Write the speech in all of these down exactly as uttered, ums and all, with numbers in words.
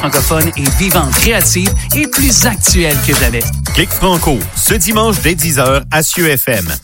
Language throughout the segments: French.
francophone est vivante, créative et plus actuelle que jamais. Clic Franco, ce dimanche dès dix heures à C I E F M.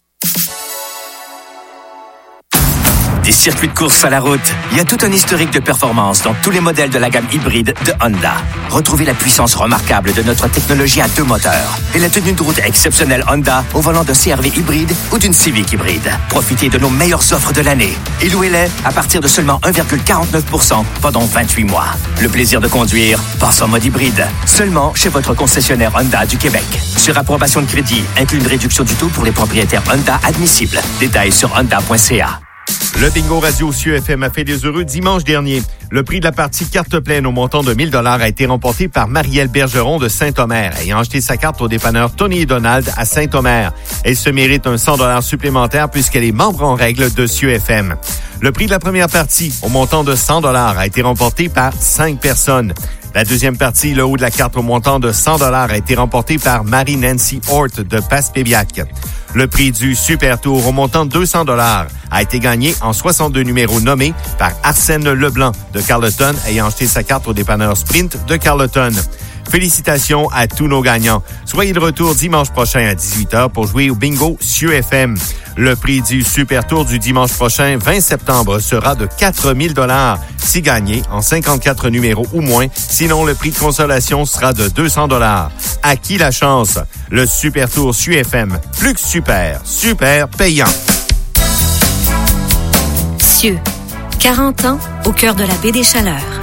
Des circuits de course à la route, il y a tout un historique de performance dans tous les modèles de la gamme hybride de Honda. Retrouvez la puissance remarquable de notre technologie à deux moteurs et la tenue de route exceptionnelle Honda au volant de C R V hybride ou d'une Civic hybride. Profitez de nos meilleures offres de l'année et louez-les à partir de seulement un virgule quarante-neuf pour cent pendant vingt-huit mois. Le plaisir de conduire passe en mode hybride, seulement chez votre concessionnaire Honda du Québec. Sur approbation de crédit, inclut une réduction du taux pour les propriétaires Honda admissibles. Détails sur honda point c a. Le bingo radio C I E F M a fait des heureux dimanche dernier. Le prix de la partie carte pleine au montant de mille dollars a été remporté par Marielle Bergeron de Saint-Omer, ayant acheté sa carte au dépanneur Tony et Donald à Saint-Omer. Elle se mérite un cent dollars supplémentaire puisqu'elle est membre en règle de C I E F M. Le prix de la première partie au montant de cent dollars a été remporté par cinq personnes. La deuxième partie, le haut de la carte au montant de cent dollars a été remporté par Marie-Nancy Hort de Passepébiac. Le prix du Super Tour au montant de deux cents dollars a été gagné en soixante-deux numéros nommés par Arsène Leblanc de Carleton, ayant acheté sa carte au dépanneur Sprint de Carleton. Félicitations à tous nos gagnants. Soyez de retour dimanche prochain à dix-huit heures pour jouer au bingo C I E F M. Le prix du Super Tour du dimanche prochain, vingt septembre, sera de quatre mille dollars si gagné en cinquante-quatre numéros ou moins. Sinon, le prix de consolation sera de deux cents dollars. À qui la chance? Le Super Tour C I E F M. Plus que super, super payant. Cieux. quarante ans au cœur de la baie des Chaleurs.